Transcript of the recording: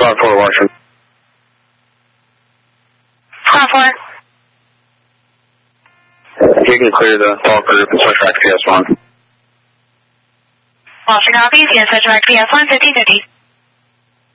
Flat 4 Washington. Flat 4. You can clear the Walker Switch Rack PS1. Walker copy, via Switch Rack PS1, 1550.